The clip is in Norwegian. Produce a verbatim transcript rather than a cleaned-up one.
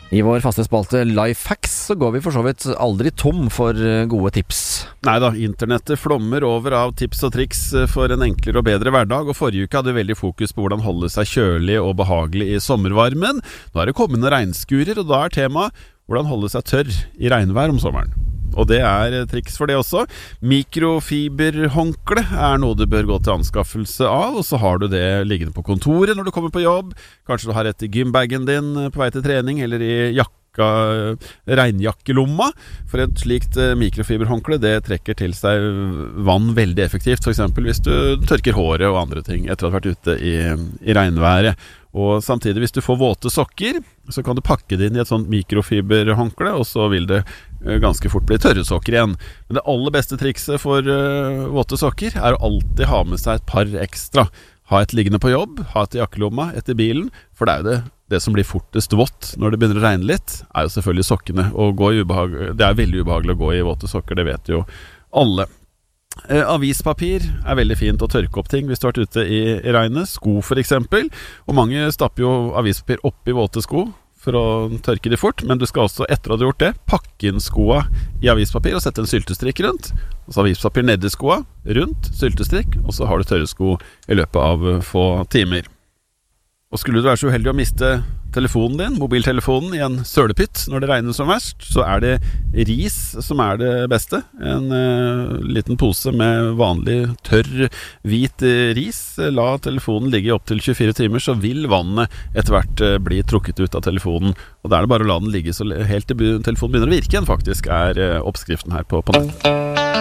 I vår faste spalte Lifehacks så går vi for så vidt aldri tom for gode tips. Neida, internettet flommer over av tips og triks for en enklere og bedre hverdag, og forrige uke hadde vi veldig fokus på hvordan holde seg kjølig og behagelig i sommervarmen. Nå er det kommende regnskurer, og da er temaet hvordan holde seg tørr i regnvær om sommeren. Og det er triks for det også. Mikrofiberhåndkle er noe du bør gå til anskaffelse av, og så har du det liggende på kontoret når du kommer på jobb. Kanskje du har et i gymbagen din på vei til trening, eller i jakka, regnjakkelomma. For et slikt mikrofiberhåndkle, det trekker til seg vann veldig effektivt, for eksempel hvis du tørker håret og andre ting etter å ha vært ute i, i regnværet. Og samtidig, hvis du får våte sokker, så kan du pakke det inn i et sånt mikrofiberhåndkle, og så vil det ganske fort bli tørre sokker igjen. Men det aller beste trikset for uh, våte sokker er å alltid ha med seg et par ekstra. Ha et liggende på jobb, ha et i jakkelomma, et i bilen, for det er jo det, det som blir fortest vått når det begynner å regne litt, er jo selvfølgelig sokkene. Og gå i ubehag, det er veldig ubehagelig å gå i våte sokker, det vet jo alle. Eh, avispapir er veldig fint å tørke opp ting hvis du har vært ute i, i regnet. Sko for eksempel, og mange stapper jo avispapir opp i våte sko for å tørke de fort, men du skal også, etter at du har gjort det, pakke inn skoa i avispapir og sette en syltestrikk rundt. Og så avispapir nedi skoa, rundt, syltestrikk, og så har du tørre sko i løpet av få timer. Og skulle du være så uheldig å miste telefonen din, mobiltelefonen, i en sølepytt når det regner som verst, så er det ris som er det beste. En uh, liten pose med vanlig tørr, hvit uh, ris. La telefonen ligge i opp til tjuefire timer, så vil vannet etter hvert uh, bli trukket ut av telefonen. Og da er det bare å la den ligge så helt til telefonen begynner å virke igjen, faktisk, er uh, oppskriften her på, på nett.